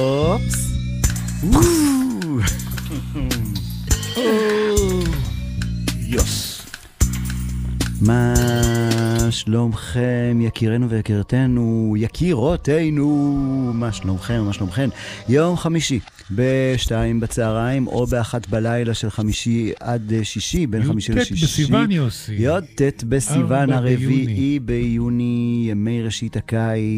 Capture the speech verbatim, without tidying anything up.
אופס. יוס. מה שלומכם, יקירנו ויקירתנו, יקירותינו, מה שלומכם, מה שלומכם? יום חמישי, בשתיים בצהריים, או באחת בלילה של חמישי עד שישי, בין חמישי לשישי. י"ט בסיוון יוסי. י"ט בסיוון הרביעי ביוני, ימי ראשית הקיץ.